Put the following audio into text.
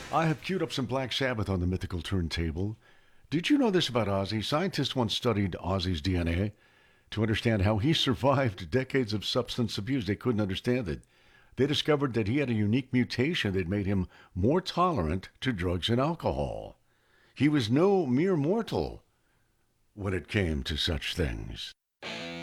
I have queued up some Black Sabbath on the mythical turntable. Did you know this about Ozzy? Scientists once studied Ozzy's DNA to understand how he survived decades of substance abuse. They couldn't understand it. They discovered that he had a unique mutation that made him more tolerant to drugs and alcohol. He was no mere mortal when it came to such things.